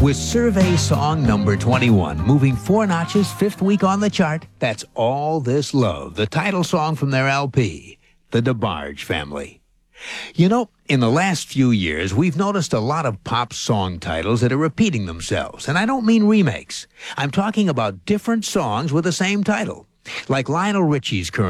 With Survey Song number 21, moving 4 notches, 5th week on the chart, that's All This Love, the title song from their LP, the DeBarge Family. You know, in the last few years, we've noticed a lot of pop song titles that are repeating themselves, and I don't mean remakes. I'm talking about different songs with the same title, like Lionel Richie's current